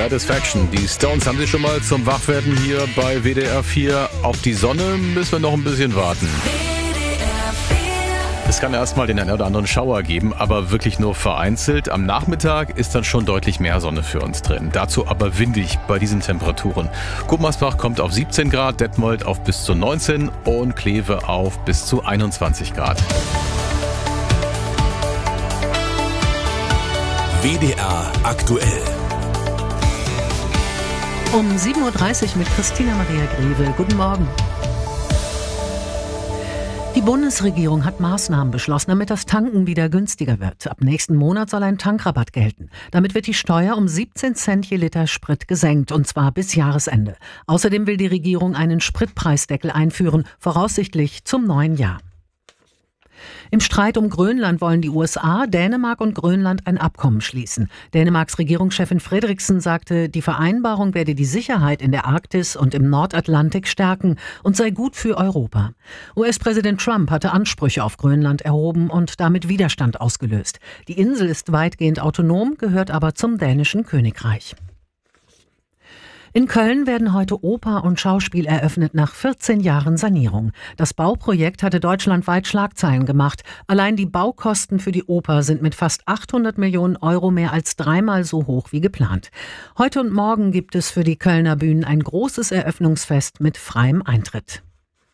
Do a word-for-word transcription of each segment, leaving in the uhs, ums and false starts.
Satisfaction. Die Stones haben sich schon mal zum Wachwerden hier bei W D R vier. Auf die Sonne müssen wir noch ein bisschen warten. Es kann erstmal den einen oder anderen Schauer geben, aber wirklich nur vereinzelt. Am Nachmittag ist dann schon deutlich mehr Sonne für uns drin. Dazu aber windig bei diesen Temperaturen. Gummersbach kommt auf siebzehn Grad, Detmold auf bis zu neunzehn und Kleve auf bis zu einundzwanzig Grad. W D R aktuell. Um sieben Uhr dreißig mit Christina Maria Greve. Guten Morgen. Die Bundesregierung hat Maßnahmen beschlossen, damit das Tanken wieder günstiger wird. Ab nächsten Monat soll ein Tankrabatt gelten. Damit wird die Steuer um siebzehn Cent je Liter Sprit gesenkt, und zwar bis Jahresende. Außerdem will die Regierung einen Spritpreisdeckel einführen, voraussichtlich zum neuen Jahr. Im Streit um Grönland wollen die U S A, Dänemark und Grönland ein Abkommen schließen. Dänemarks Regierungschefin Frederiksen sagte, die Vereinbarung werde die Sicherheit in der Arktis und im Nordatlantik stärken und sei gut für Europa. U S-Präsident Trump hatte Ansprüche auf Grönland erhoben und damit Widerstand ausgelöst. Die Insel ist weitgehend autonom, gehört aber zum dänischen Königreich. In Köln werden heute Oper und Schauspiel eröffnet nach vierzehn Jahren Sanierung. Das Bauprojekt hatte deutschlandweit Schlagzeilen gemacht. Allein die Baukosten für die Oper sind mit fast achthundert Millionen Euro mehr als dreimal so hoch wie geplant. Heute und morgen gibt es für die Kölner Bühnen ein großes Eröffnungsfest mit freiem Eintritt.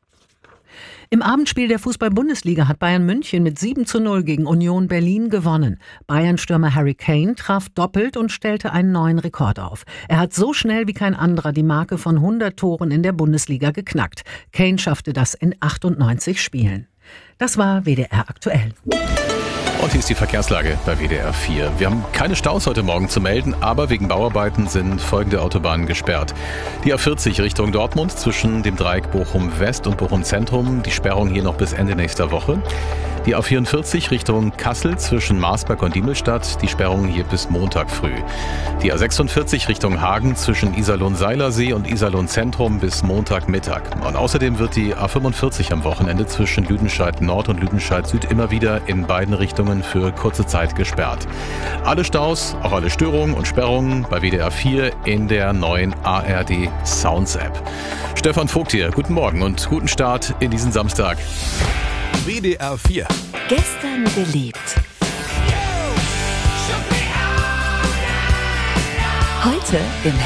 Im Abendspiel der Fußball-Bundesliga hat Bayern München mit sieben zu null gegen Union Berlin gewonnen. Bayern-Stürmer Harry Kane traf doppelt und stellte einen neuen Rekord auf. Er hat so schnell wie kein anderer die Marke von hundert Toren in der Bundesliga geknackt. Kane schaffte das in achtundneunzig Spielen. Das war W D R aktuell. Und hier ist die Verkehrslage bei W D R vier. Wir haben keine Staus heute Morgen zu melden, aber wegen Bauarbeiten sind folgende Autobahnen gesperrt. Die A vierzig Richtung Dortmund zwischen dem Dreieck Bochum West und Bochum Zentrum. Die Sperrung hier noch bis Ende nächster Woche. Die A vierundvierzig Richtung Kassel zwischen Marsberg und Diemelstadt. Die Sperrung hier bis Montag früh. Die A sechsundvierzig Richtung Hagen zwischen Iserlohn-Seilersee und Iserlohn-Zentrum bis Montagmittag. Und außerdem wird die A fünfundvierzig am Wochenende zwischen Lüdenscheid Nord und Lüdenscheid Süd immer wieder in beiden Richtungen für kurze Zeit gesperrt. Alle Staus, auch alle Störungen und Sperrungen bei W D R vier in der neuen A R D Sounds App. Stefan Vogt hier, guten Morgen und guten Start in diesen Samstag. W D R vier. Gestern gelebt. Heute im